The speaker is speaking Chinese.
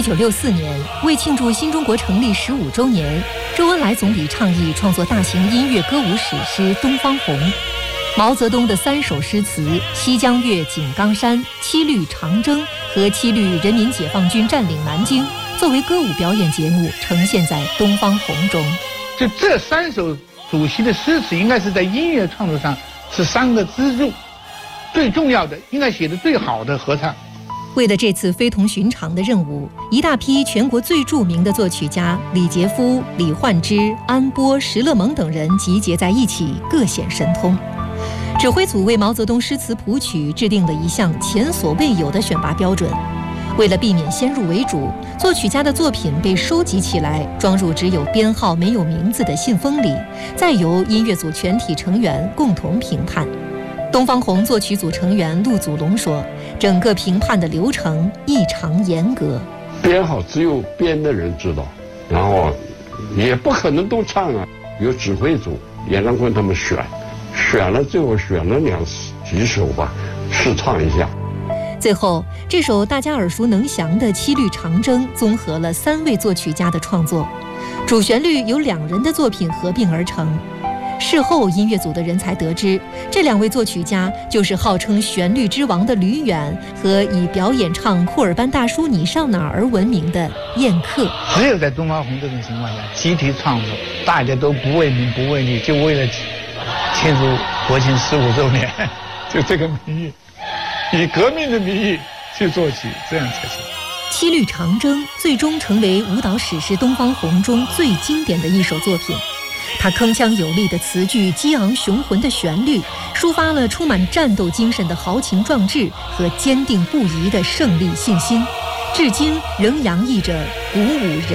1964年，为庆祝新中国成立15周年，周恩来总理倡议创作大型音乐歌舞史诗《东方红》。毛泽东的3首诗词《西江月·井冈山》《七律长征》和《七律人民解放军占领南京》作为歌舞表演节目呈现在《东方红》中。 就这3首主席的诗词，应该是在音乐创作上是3个支柱，最重要的，应该写得最好的合唱。 为了这次非同寻常的任务，一大批全国最著名的作曲家李杰夫、李焕之、安波、石勒蒙等人集结在一起，各显神通。指挥组为毛泽东诗词谱曲制定了一项前所未有的选拔标准。为了避免先入为主，作曲家的作品被收集起来，装入只有编号没有名字的信封里，再由音乐组全体成员共同评判。东方红作曲组成员陆祖龙说，整个评判的流程异常严格， 编号只有编的人知道，然后也不可能都唱啊，有指挥组演唱会他们选了，最后选了几首吧，试唱一下。 最后，这首大家耳熟能详的《七律长征》综合了3位作曲家的创作，主旋律由2人的作品合并而成。事后，音乐组的人才得知，这2位作曲家就是号称旋律之王的吕远和以表演唱库尔班大叔你上哪儿而闻名的燕克。 只有在东方红这种情况下，集体创作，大家都不为名不为利，就为了庆祝国庆15周年，就这个名义，以革命的名义去做起，这样才行。 七律长征最终成为舞蹈史诗《东方红》中最经典的一首作品。它铿锵有力的词句、激昂雄浑的旋律，抒发了充满战斗精神的豪情壮志和坚定不移的胜利信心，至今仍洋溢着鼓舞人